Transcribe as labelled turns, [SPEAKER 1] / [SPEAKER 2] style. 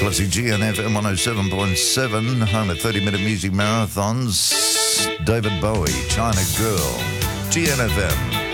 [SPEAKER 1] Classic GNFM 107.7, home of 30-minute music marathons. David Bowie, China Girl, GNFM.